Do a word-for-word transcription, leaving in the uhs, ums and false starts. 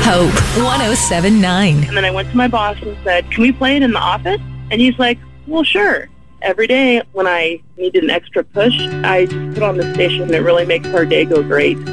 Hope one oh seven point nine. And then I went to my boss and said, can we play it in the office? And he's like, well, sure. Every day when I needed an extra push, I just put on the station and it really makes our day go great.